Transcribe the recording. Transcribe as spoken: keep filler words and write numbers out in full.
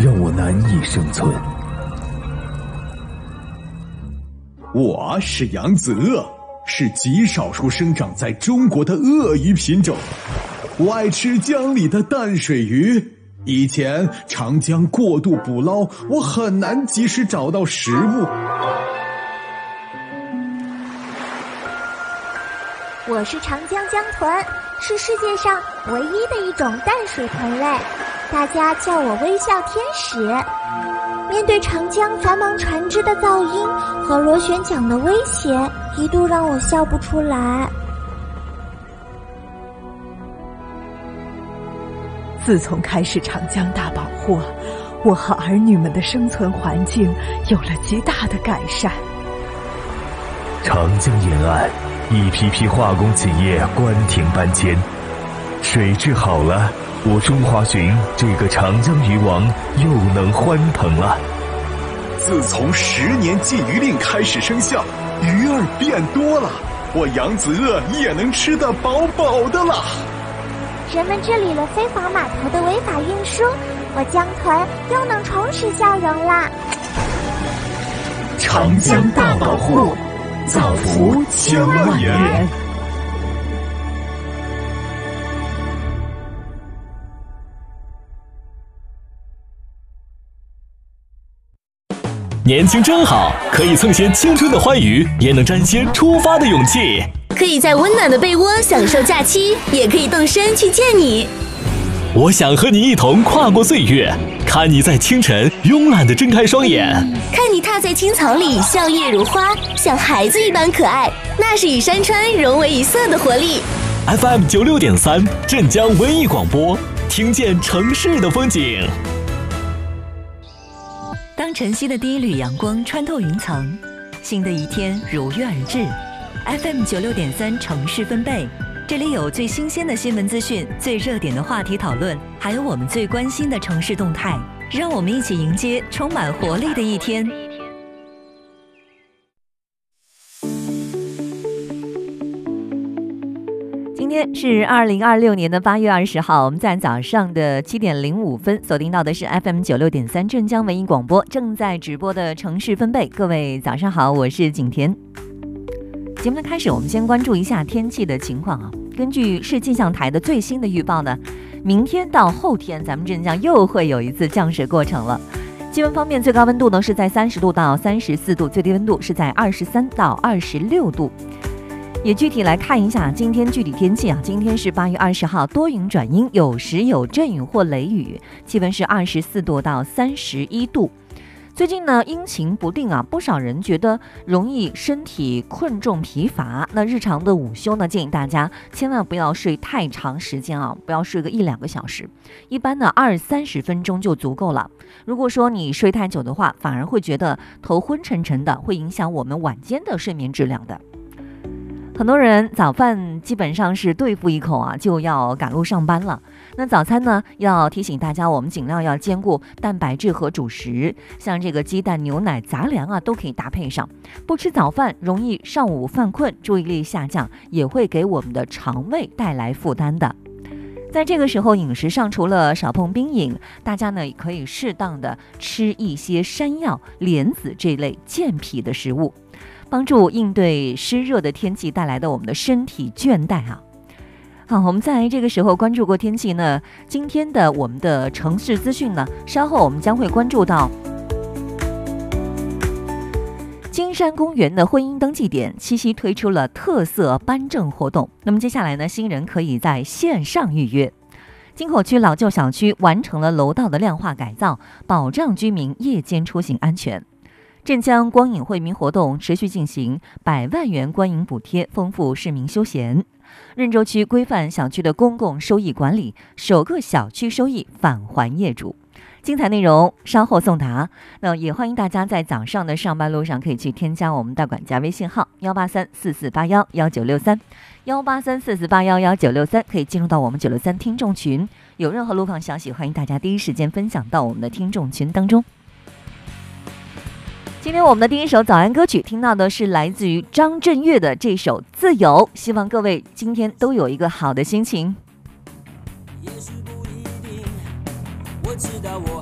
让我难以生存。 我是扬子鳄，是极少数生长在中国的鳄鱼品种。我爱吃江里的淡水鱼，以前长江过度捕捞，我很难及时找到食物。 我是长江江豚，是世界上唯一的一种淡水豚类，大家叫我微笑天使。面对长江繁忙船只的噪音和螺旋桨的威胁，一度让我笑不出来。 自从开始长江大保护，我和儿女们的生存环境有了极大的改善。 长江沿岸一批批化工企业关停搬迁，水质好了，我中华鲟这个长江鱼王又能欢腾了。 自从十年禁渔令开始生效，鱼儿变多了，我扬子鳄也能吃得饱饱的了。 人们治理了非法码头的违法运输，我江豚又能重拾笑容啦。 长江大保护，造福千万人。 年轻真好，可以蹭些青春的欢愉，也能沾些出发的勇气。 可以在温暖的被窝享受假期，也可以动身去见你。 我想和你一同跨过岁月，看你在清晨慵懒地睁开双眼， 看你踏在青草里笑靥如花，像孩子一般可爱，那是与山川融为一色的活力。 F M 九六点三镇江文艺广播，听见城市的风景。 当晨曦的第一缕阳光穿透云层，新的一天如约而至。F M 九六点三城市分贝，这里有最新鲜的新闻资讯，最热点的话题讨论，还有我们最关心的城市动态。让我们一起迎接充满活力的一天。今天是二零二六年的八月二十号，我们在早上的七点零五分锁定到的是 F M 九六点三镇江文艺广播正在直播的城市分贝。各位早上好，我是景甜。节目的开始，我们先关注一下天气的情况啊。根据市气象台的最新的预报呢，明天到后天咱们镇江又会有一次降水过程了。气温方面，最高温度呢是在三十度到三十四度，最低温度是在二十三到二十六度。也具体来看一下今天具体天气啊，今天是八月二十号，多云转阴，有时有阵雨或雷雨，气温是二十四度到三十一度。最近呢阴晴不定啊，不少人觉得容易身体困重疲乏，那日常的午休呢，建议大家千万不要睡太长时间啊，不要睡个一两个小时，一般呢二三十分钟就足够了。如果说你睡太久的话，反而会觉得头昏沉沉的，会影响我们晚间的睡眠质量的。很多人早饭基本上是对付一口啊，就要赶路上班了。那早餐呢，要提醒大家，我们尽量要兼顾蛋白质和主食，像这个鸡蛋、牛奶、杂粮啊，都可以搭配上。不吃早饭容易上午犯困，注意力下降，也会给我们的肠胃带来负担的。在这个时候，饮食上除了少碰冰饮，大家呢也可以适当的吃一些山药、莲子这类健脾的食物，帮助应对湿热的天气带来的我们的身体倦怠啊。好，我们在这个时候关注过天气呢，今天的我们的城市资讯呢，稍后我们将会关注到金山公园的婚姻登记点七夕推出了特色颁证活动。那么接下来呢，新人可以在线上预约。金口区老旧小区完成了楼道的亮化改造，保障居民夜间出行安全。镇江光影惠民活动持续进行，百万元观影补贴丰富市民休闲。润州区规范小区的公共收益管理，首个小区收益返还业主。精彩内容稍后送达。那也欢迎大家在早上的上班路上可以去添加我们大管家微信号幺八三四四八幺幺九六三幺八三四四八幺幺九六三，可以进入到我们九六三听众群。有任何路况消息，欢迎大家第一时间分享到我们的听众群当中。今天我们的第一首早安歌曲听到的是来自于张震岳的这首《自由》，希望各位今天都有一个好的心情。 也许不一定，我知道我